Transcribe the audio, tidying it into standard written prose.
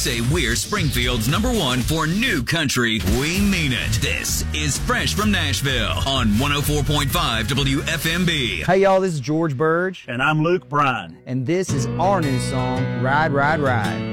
say we're Springfield's #1 for new country, we mean it. This is Fresh from Nashville on 104.5 WFMB. Hey, y'all, this is George Burge. And I'm Luke Bryan. And this is our new song, Ride, Ride, Ride.